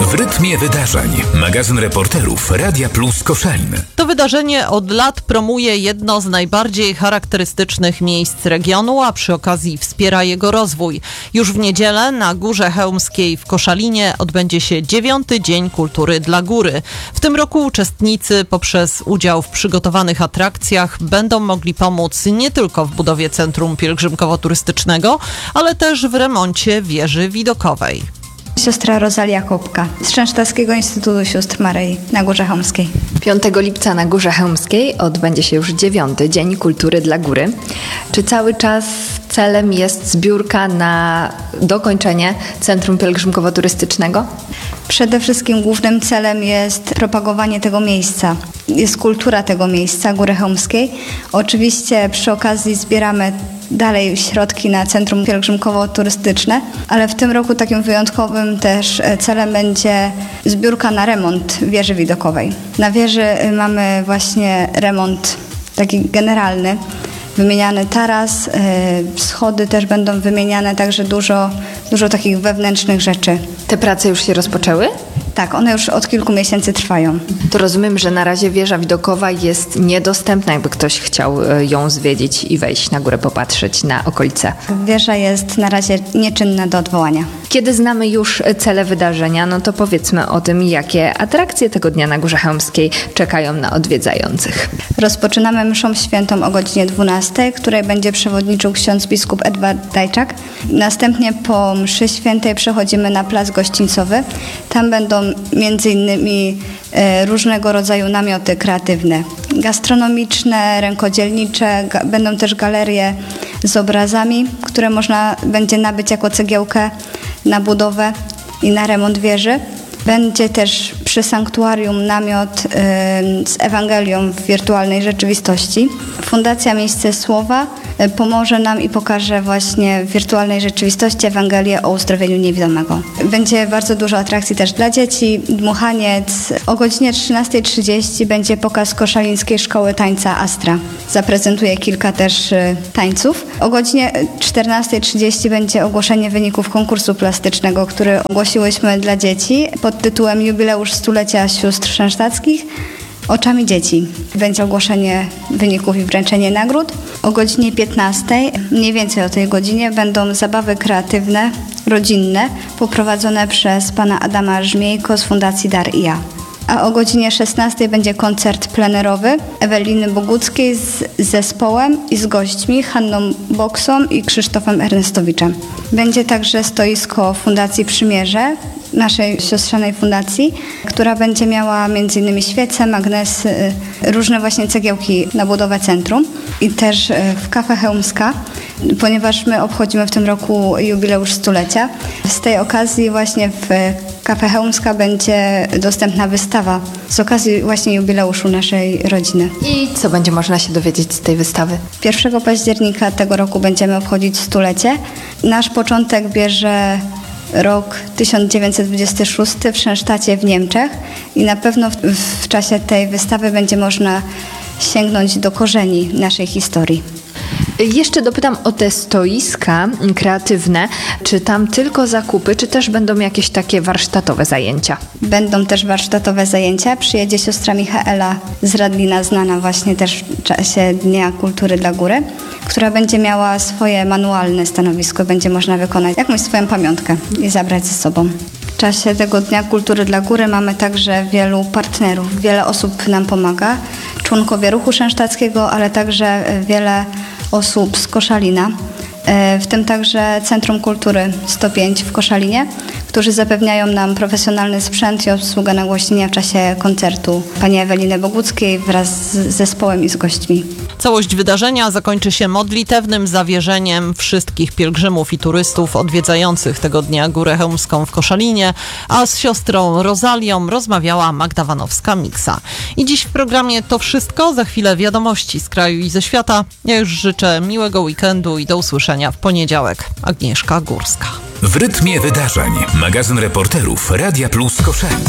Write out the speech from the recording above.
W rytmie wydarzeń. Magazyn reporterów Radia Plus Koszalin. To wydarzenie od lat promuje jedno z najbardziej charakterystycznych miejsc regionu, a przy okazji wspiera jego rozwój. Już w niedzielę na Górze Chełmskiej w Koszalinie odbędzie się 9. Dzień Kultury dla Góry. W tym roku uczestnicy poprzez udział w przygotowanych atrakcjach będą mogli pomóc nie tylko w budowie centrum pielgrzymkowo-turystycznego, ale też w remoncie wieży widokowej. Siostra Rosalia Kopka z Częstochowskiego Instytutu Sióstr Maryi na Górze Chełmskiej. 5 lipca na Górze Chełmskiej odbędzie się już 9. Dzień Kultury dla Góry. Czy cały czas celem jest zbiórka na dokończenie Centrum Pielgrzymkowo-Turystycznego? Przede wszystkim głównym celem jest propagowanie tego miejsca. Jest kultura tego miejsca, Góry Chełmskiej. Oczywiście przy okazji zbieramy dalej środki na Centrum Pielgrzymkowo-Turystyczne, ale w tym roku takim wyjątkowym też celem będzie zbiórka na remont wieży widokowej. Na wieży mamy właśnie remont taki generalny, wymieniany taras, schody też będą wymieniane, także dużo takich wewnętrznych rzeczy. Te prace już się rozpoczęły? Tak, one już od kilku miesięcy trwają. To rozumiem, że na razie wieża widokowa jest niedostępna, jakby ktoś chciał ją zwiedzić i wejść na górę, popatrzeć na okolice. Wieża jest na razie nieczynna do odwołania. Kiedy znamy już cele wydarzenia, no to powiedzmy o tym, jakie atrakcje tego dnia na Górze Chełmskiej czekają na odwiedzających. Rozpoczynamy mszą świętą o godzinie 12, której będzie przewodniczył ksiądz biskup Edward Dajczak. Następnie po mszy świętej przechodzimy na plac gościńcowy. Tam będą m.in. różnego rodzaju namioty kreatywne, gastronomiczne, rękodzielnicze, będą też galerie z obrazami, które można będzie nabyć jako cegiełkę na budowę i na remont wieży. Będzie też przy sanktuarium namiot z Ewangelią w wirtualnej rzeczywistości. Fundacja Miejsce Słowa pomoże nam i pokaże właśnie w wirtualnej rzeczywistości Ewangelię o uzdrowieniu niewidomego. Będzie bardzo dużo atrakcji też dla dzieci, dmuchaniec. O godzinie 13:30 będzie pokaz Koszalińskiej Szkoły Tańca Astra. Zaprezentuje kilka też tańców. O godzinie 14:30 będzie ogłoszenie wyników konkursu plastycznego, który ogłosiłyśmy dla dzieci pod tytułem Jubileusz stulecia sióstr szensztackich oczami dzieci. Będzie ogłoszenie wyników i wręczenie nagród. O godzinie 15:00, mniej więcej o tej godzinie, będą zabawy kreatywne, rodzinne, poprowadzone przez pana Adama Żmiejko z Fundacji Dar i Ja. A o godzinie 16:00 będzie koncert plenerowy Eweliny Boguckiej z zespołem i z gośćmi Hanną Boksą i Krzysztofem Ernestowiczem. Będzie także stoisko Fundacji Przymierze, naszej siostrzanej fundacji, która będzie miała m.in. świece, magnesy, różne właśnie cegiełki na budowę centrum i też w Kafe Chełmska, ponieważ my obchodzimy w tym roku jubileusz stulecia. Z tej okazji właśnie w Kafe Chełmska będzie dostępna wystawa z okazji właśnie jubileuszu naszej rodziny. I co będzie można się dowiedzieć z tej wystawy? 1 października tego roku będziemy obchodzić stulecie. Nasz początek bierze rok 1926 w Szensztacie w Niemczech i na pewno w czasie tej wystawy będzie można sięgnąć do korzeni naszej historii. Jeszcze dopytam o te stoiska kreatywne. Czy tam tylko zakupy, czy też będą jakieś takie warsztatowe zajęcia? Będą też warsztatowe zajęcia. Przyjedzie siostra Michaela z Radlina, znana właśnie też w czasie Dnia Kultury dla Góry, która będzie miała swoje manualne stanowisko. Będzie można wykonać jakąś swoją pamiątkę i zabrać ze sobą. W czasie tego Dnia Kultury dla Góry mamy także wielu partnerów. Wiele osób nam pomaga. Członkowie Ruchu Szensztackiego, ale także wiele osób z Koszalina, w tym także Centrum Kultury 105 w Koszalinie, którzy zapewniają nam profesjonalny sprzęt i obsługę nagłośnienia w czasie koncertu pani Eweliny Boguckiej wraz z zespołem i z gośćmi. Całość wydarzenia zakończy się modlitewnym zawierzeniem wszystkich pielgrzymów i turystów odwiedzających tego dnia Górę Chełmską w Koszalinie, a z siostrą Rosalią rozmawiała Magda Wanowska-Miksa. I dziś w programie to wszystko. Za chwilę wiadomości z kraju i ze świata. Ja już życzę miłego weekendu i do usłyszenia w poniedziałek. Agnieszka Górska. W rytmie wydarzeń. Magazyn reporterów Radia Plus Koszalin.